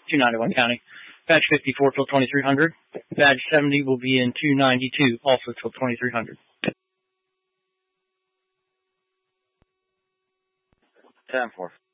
291 County. Badge 54 till 2300. Badge 70 will be in 292, also till 2300. 10-4.